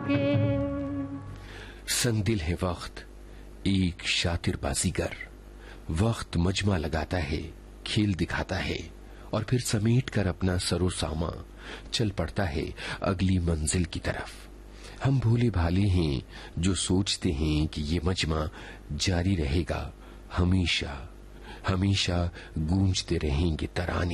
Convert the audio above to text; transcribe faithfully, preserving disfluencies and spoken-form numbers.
संदिल है वक्त एक शातिर बाजीगर, वक्त मजमा लगाता है, खेल दिखाता है और फिर समेट कर अपना सरो सामा चल पड़ता है अगली मंजिल की तरफ। हम भोले भाले हैं जो सोचते हैं कि ये मजमा जारी रहेगा, हमेशा हमेशा गूंजते रहेंगे तराने।